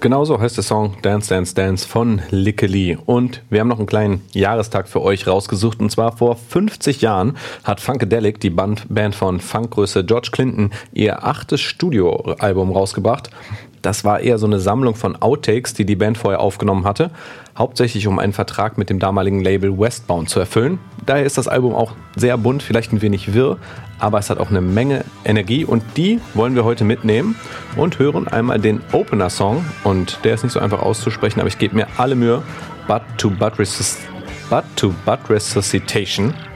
Genauso heißt der Song Dance, Dance, Dance von Lickely. Und wir haben noch einen kleinen Jahrestag für euch rausgesucht. Und zwar vor 50 Jahren hat Funkadelic, die Band von Funkgröße George Clinton, ihr 8. Studioalbum rausgebracht. Das war eher so eine Sammlung von Outtakes, die die Band vorher aufgenommen hatte. Hauptsächlich um einen Vertrag mit dem damaligen Label Westbound zu erfüllen. Daher ist das Album auch sehr bunt, vielleicht ein wenig wirr, aber es hat auch eine Menge Energie und die wollen wir heute mitnehmen und hören einmal den Opener-Song. Und der ist nicht so einfach auszusprechen, aber ich gebe mir alle Mühe. Butt to Butt Resuscitation.